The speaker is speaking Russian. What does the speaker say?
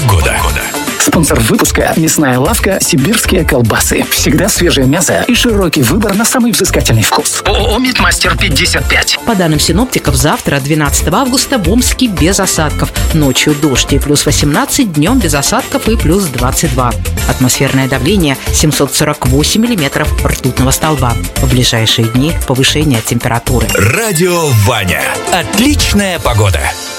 Погода. Спонсор выпуска – мясная лавка «Сибирские колбасы». Всегда свежее мясо и широкий выбор на самый взыскательный вкус. ООО «Мидмастер 55». По данным синоптиков, завтра, 12 августа, в Омске без осадков. Ночью дождь и плюс 18, днем без осадков и плюс 22. Атмосферное давление 748 миллиметров ртутного столба. В ближайшие дни повышение температуры. Радио Ваня. Отличная погода.